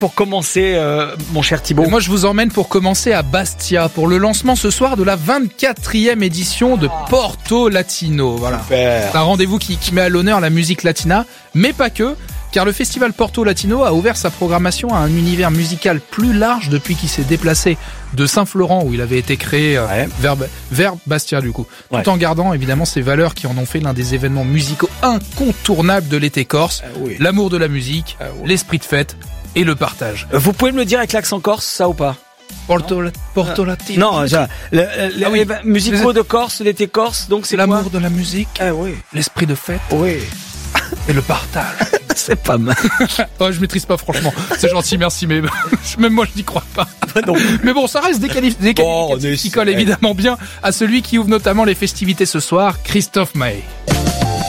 pour commencer, mon cher Thibaut? Et moi, je vous emmène pour commencer à Bastia pour le lancement ce soir de la 24e édition de Porto Latino. Voilà. Super. Un rendez-vous qui met à l'honneur la musique latina, mais pas que, car le festival Porto Latino a ouvert sa programmation à un univers musical plus large depuis qu'il s'est déplacé de Saint-Florent, où il avait été créé, vers Bastia du coup, tout en gardant évidemment ces valeurs qui en ont fait l'un des événements musicaux incontournables de l'été corse, l'amour de la musique, l'esprit de fête et le partage. Vous pouvez me le dire avec l'accent corse, ça ou pas? Porto Latino. Non, les musicaux de Corse, l'été corse, donc c'est l'amour quoi? de la musique, l'esprit de fête et le partage. C'est pas mal. Je maîtrise pas franchement. C'est gentil, merci, mais même moi je n'y crois pas. Non. Mais bon, ça reste des qualificatifs qui collent évidemment bien à celui qui ouvre notamment les festivités ce soir, Christophe Maé.